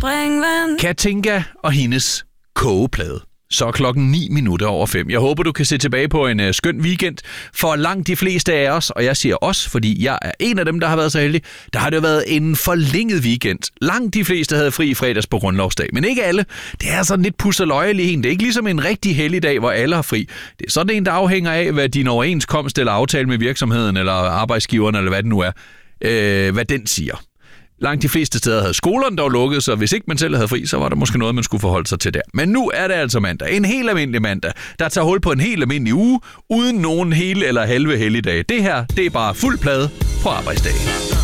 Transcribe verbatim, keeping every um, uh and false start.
springvand. Katinka og hendes kogeplade. Så er klokken ni minutter over fem. Jeg håber, du kan se tilbage på en uh, skøn weekend. For langt de fleste af os, og jeg siger os, fordi jeg er en af dem, der har været så heldig, der har det været en forlænget weekend. Langt de fleste havde fri i fredags på grundlovsdag, men ikke alle. Det er sådan lidt pusseløjelig en. Det er ikke ligesom en rigtig hellig dag, hvor alle har fri. Det er sådan en, der afhænger af, hvad din overenskomst eller aftale med virksomheden eller arbejdsgiveren, eller hvad det nu er, øh, hvad den siger. Langt de fleste steder havde skolerne dog lukket, så hvis ikke man selv havde fri, så var der måske noget, man skulle forholde sig til der. Men nu er det altså mandag. En helt almindelig mandag, der tager hul på en helt almindelig uge, uden nogen hele eller halve helligdage. Det her, det er bare fuld plade på arbejdsdag.